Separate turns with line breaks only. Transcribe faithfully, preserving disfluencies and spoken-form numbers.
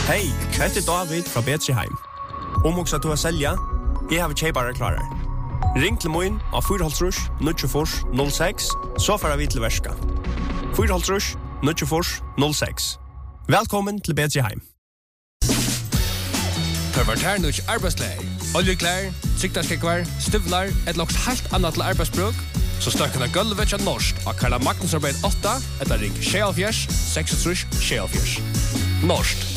Hej, det är David från Betjeheim. Om också att du har sälja, jag har köpare klarar. Ring till mig av fyra noll två noll sex så får vi till värska. fyra noll två noll sex. Välkommen till Betjeheim.
Perverternus arbeidsleir. Oljeklær, siktarskekvar, støvlar, et loks helt annet til arbeidsbruk. Så støkken av gulvet til norsk av Karla Magnus arbeid åtta, etter ring seks fire seks tre seks fire. Norsk.